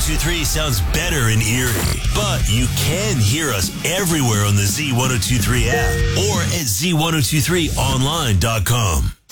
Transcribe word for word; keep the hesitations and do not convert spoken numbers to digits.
twenty-three sounds better in Erie. But you can hear us everywhere on the Z ten twenty-three app or at Z ten twenty-three online dot com.